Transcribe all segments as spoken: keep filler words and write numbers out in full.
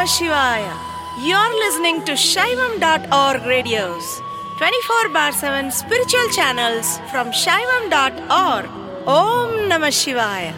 Shivaya. You're listening to Shaivam dot org radios, twenty-four bar seven spiritual channels from Shaivam dot org. Om Namah Shivaya.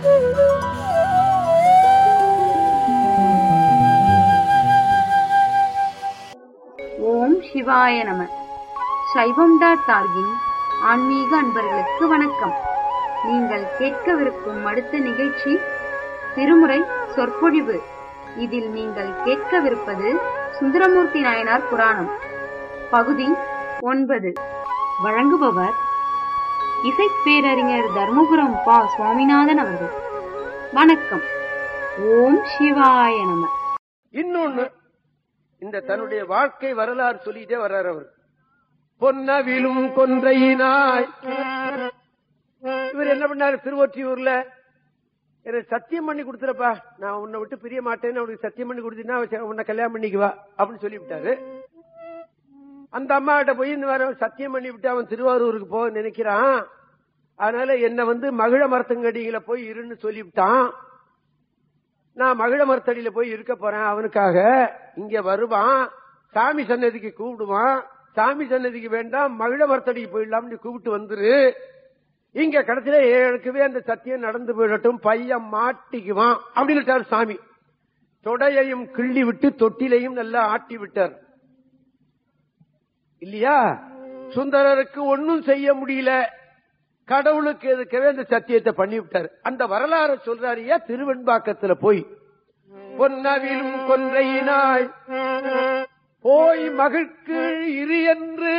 ஓம் சிவாய நம. சைவம் dot ஆர்கின் ஆன்மீக அன்பர்களுக்கு வணக்கம். நீங்கள் கேட்கவிருக்கும் அடுத்த நிகழ்ச்சி திருமுறை சொற்பொழிவு. இதில் நீங்கள் கேட்கவிருப்பது சுந்தரமூர்த்தி நாயனார் புராணம் பகுதி ஒன்பது. வழங்குபவர் இசைப்பேரறிஞர் தர்மபுரம் பா சுவாமிநாதன் அவர்கள். வணக்கம். ஓம் சிவாய நம. இன்னொன்னு, இந்த தன்னுடைய வாழ்க்கை வரலாறு சொல்லிட்டே வர்றார் அவர். பொன்னவிலும் கொன்றையினாய் இவர் என்ன பண்ணாரு? திருவொற்றியூர்ல எனக்கு சத்தியம் பண்ணி கொடுத்துறப்பா, நான் உன்னை விட்டு பிரிய மாட்டேன்னு அவனுக்கு சத்தியம் பண்ணி கொடுத்தீங்கன்னா உன்னை கல்யாணம் பண்ணிக்குவா அப்படின்னு சொல்லிவிட்டாரு. அந்த அம்மா கிட்ட போய் இந்த மாதிரி சத்தியம் பண்ணி விட்டு அவன் திருவாரூருக்கு போக நினைக்கிறான். அதனால என்ன வந்து மகிழ மரத்தங்கடியில போய் இருன்னு சொல்லிவிட்டான். நான் மகிழ மரத்தடியில போய் இருக்க போறேன் அவனுக்காக. இங்க வருவான், சாமி சன்னதிக்கு கூப்பிடுவான். சாமி சன்னதிக்கு வேண்டாம், மகிழ மரத்தடிக்கு போயிடலாம்னு கூப்பிட்டு வந்துரு. இங்க கடைசியில ஏற்கனவே அந்த சத்தியம் நடந்து போயிடட்டும், பையன் மாட்டிக்குவான் அப்படின்னு சாமி. தொடையையும் கிள்ளி விட்டு தொட்டிலையும் நல்லா ஆட்டி விட்டார் இல்லையா? சுந்தரருக்கு ஒன்னும் செய்ய முடியல, கடவுளுக்கு எதுக்கவே அந்த சத்தியத்தை பண்ணி விட்டார். அந்த வரலாறு சொல்றாரியா திருவெண்பாக்கத்துல போய். பொன்னவிலும் கொன்றையினாய் போய் மகிழ்க்கு இரு என்று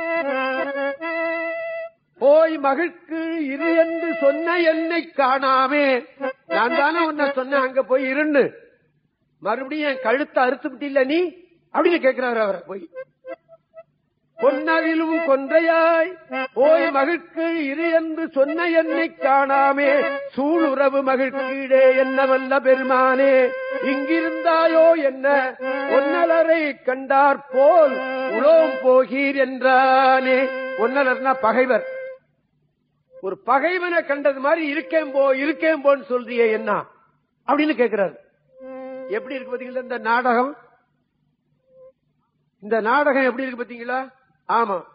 போய் மகிழ்க்கு இரு என்று சொன்ன என்னை காணாமே. நான் தானே உன்ன சொன்னேன் அங்க போய் இருன்னு, மறுபடியும் என் கழுத்தை அறுத்து விட்டில்ல நீ அப்படின்னு கேட்கிறாரு அவரை போய். பொன்னவிலும் கொன்றையாய் போய் மகிழ்க்கு இரு என்று சொன்ன என்னை காணாமே, சூளுறவு மகிழ்க்கீடே என்ன வல்ல பெருமானே, இங்கிருந்தாயோ என்ன ஒன்னலரை கண்டார் போல் உலோம் போகீர் என்றானே. ஒன்னலர்னா பகைவர். ஒரு பகைவனை கண்டது மாதிரி இருக்கேன் போ இருக்கேன் போன்னு சொல்றியே என்ன அப்படின்னு கேட்கிறாரு. எப்படி இருக்கு பாத்தீங்களா இந்த நாடகம்? இந்த நாடகம் எப்படி இருக்கு பாத்தீங்களா? ஆமா,